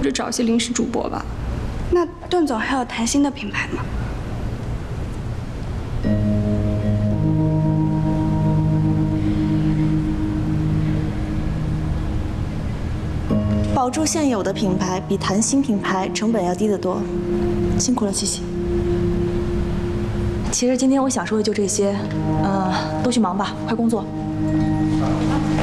者找一些临时主播吧。 那段总还有谈新的品牌吗？ 保住现有的品牌比谈新品牌成本要低得多，辛苦了，七喜。 其实今天我想说的就这些，都去忙吧，快工作。